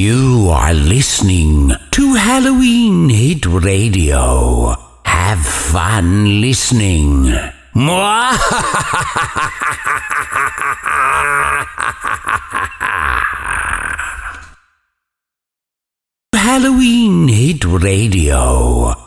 You are listening to Halloween Hit Radio. Have fun listening. Halloween Hit Radio.